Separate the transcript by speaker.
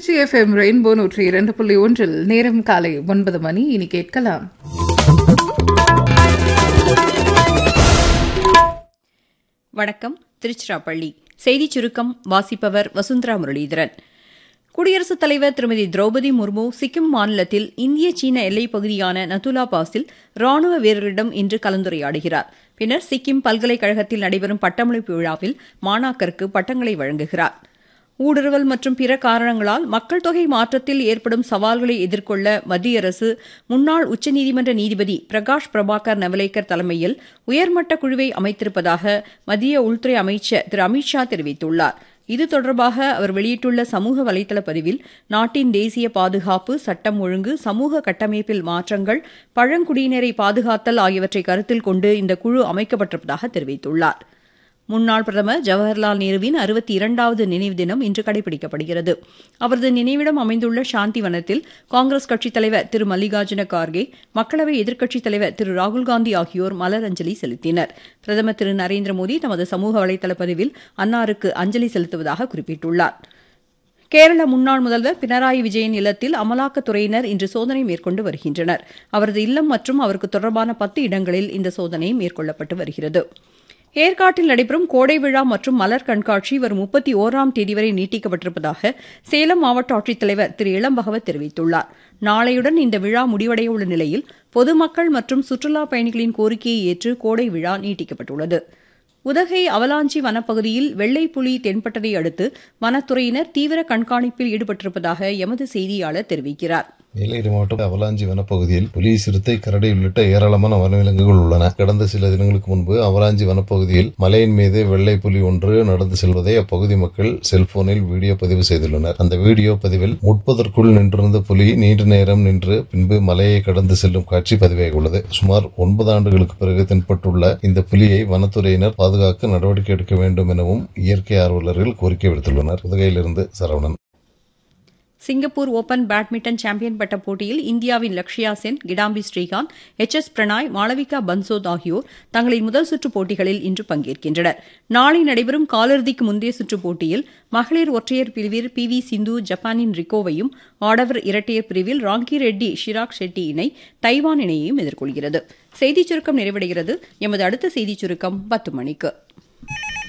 Speaker 1: Trichy FM rainbow 102.1 நேரம் காலை 9 மணி. இனி கேட்கலாம்
Speaker 2: வணக்கம். திருச்சிராப்பள்ளி செய்திச் சுருக்கம் வாசிப்பவர் வசுந்தரா முரளிதரன். குடியரசுத் தலைவர் திருமதி திரௌபதி முர்மு சிக்கிம் மாநிலத்தில் இந்திய சீன எல்லைப் பகுதியான நதுலா பாஸில் ராணுவ வீரர்களிடம் இன்று கலந்துரையாடுகிறார். பின்னர் சிக்கிம் பல்கலைக்கழகத்தில் நடைபெறும் பட்டமளிப்பு விழாவில் மாணாக்கருக்கு பட்டங்களை வழங்குகிறார். ஊடுருவல் மற்றும் பிற காரணங்களால் மக்கள் தொகை மாற்றத்தில் ஏற்படும் சவால்களை எதிர்கொள்ள மத்திய அரசு முன்னாள் உச்சநீதிமன்ற நீதிபதி பிரகாஷ் பிரபாகர் நவலேக்கர் தலைமையில் உயர்மட்ட குழுவை அமைத்திருப்பதாக மத்திய உள்துறை அமைச்சர் திரு அமித்ஷா தெரிவித்துள்ளார். இது தொடர்பாக அவர் வெளியிட்டுள்ள சமூக வலைதள பதிவில் நாட்டின் தேசிய பாதுகாப்பு, சட்டம் ஒழுங்கு, சமூக கட்டமைப்பில் மாற்றங்கள், பழங்குடியினரை பாதுகாத்தல் ஆகியவற்றை கருத்தில் கொண்டு இந்த குழு அமைக்கப்பட்டிருப்பதாக தெரிவித்துள்ளார். முன்னாள் பிரதமர் ஜவஹர்லால் நேருவின் 62வது நினைவு தினம் இன்று கடைபிடிக்கப்படுகிறது. அவரது நினைவிடம் அமைந்துள்ள சாந்தி வனத்தில் காங்கிரஸ் கட்சித் தலைவர் திரு மல்லிகார்ஜுன கார்கே, மக்களவை எதிர்க்கட்சித் தலைவர் திரு ராகுல்காந்தி ஆகியோர் மலரஞ்சலி செலுத்தினர். பிரதமர் திரு நரேந்திர மோடி தமது சமூக வலைதள பதிவில் அன்னாருக்கு அஞ்சலி செலுத்துவதாக குறிப்பிட்டுள்ளார். கேரள முன்னாள் முதல்வர் பினராயி விஜயன் இல்லத்தில் அமலாக்கத்துறையினர் இன்று சோதனை மேற்கொண்டு வருகின்றனர். அவரது இல்லம் மற்றும் அவருக்கு தொடர்பான 10 இடங்களில் இந்த சோதனை மேற்கொள்ளப்பட்டு வருகிறது. ஏற்காட்டில் நடைபெறும் கோடை விழா மற்றும் மலர் கண்காட்சி வரும் 31ஆம் தேதி வரை நீட்டிக்கப்பட்டிருப்பதாக சேலம் மாவட்ட ஆட்சித்தலைவர் திரு இளம்பகவத் தெரிவித்துள்ளார். நாளையுடன் இந்த விழா முடிவடைய உள்ள நிலையில் பொதுமக்கள் மற்றும் சுற்றுலாப் பயணிகளின் கோரிக்கையை ஏற்று கோடை விழா நீட்டிக்கப்பட்டுள்ளது. உதகை அவலாஞ்சி வனப்பகுதியில் வெள்ளைப்புலி தென்பட்டதை அடுத்து வனத்துறையினர் தீவிர கண்காணிப்பில் ஈடுபட்டிருப்பதாக எமது செய்தியாளர் தெரிவிக்கிறார்.
Speaker 3: நீலகிரி மாவட்டம் அவலாஞ்சி வனப்பகுதியில் புலி, சிறுத்தை, கரடி உள்ளிட்ட ஏராளமான வனவிலங்குகள் உள்ளன. கடந்த சில தினங்களுக்கு முன்பு அவலாஞ்சி வனப்பகுதியில் மலையின் மீது வெள்ளை புலி ஒன்று நடந்து செல்வதை அப்பகுதி மக்கள் செல்போனில் வீடியோ பதிவு செய்துள்ளனர். அந்த வீடியோ பதிவில் முட்பதற்குள் நின்றிருந்த புலி நீண்ட நேரம் நின்று பின்பு மலையை கடந்து செல்லும் காட்சி பதிவாகியுள்ளது. சுமார் 9 ஆண்டுகளுக்கு பிறகு தென்பட்டுள்ள இந்த புலியை வனத்துறையினர் பாதுகாக்க நடவடிக்கை எடுக்க வேண்டும் எனவும் இயற்கை ஆர்வலர்கள் கோரிக்கை விடுத்துள்ளனர். உதகையிலிருந்து Saravanan.
Speaker 2: Singapore open badminton champion பட்ட போட்டியில் இந்தியாவின் லக்ஷயா சென், கிடாம்பி ஸ்ரீகாந்த், HS பிரணாய், மாளவிகா பன்சோத் ஆகியோர் தங்களின் முதல் சுற்றுப் போட்டிகளில் இன்று பங்கேற்கின்றனர். நாளை நடைபெறும் காலிறுதிக்கு முந்தைய சுற்றுப் போட்டியில் மகளிர் ஒற்றையர் பிரிவில் PV சிந்து ஜப்பானின் ரிக்கோவையும், ஆடவர் இரட்டையர் பிரிவில் ராங்கி ரெட்டி ஷிராக் ஷெட்டி இணை தைவான் இணையையும் எதிர்கொள்கிறது. செய்திச் சுருக்கம் நிறைவடைகிறது. எமது அடுத்த செய்திச் சுருக்கம் 10 மணிக்கு.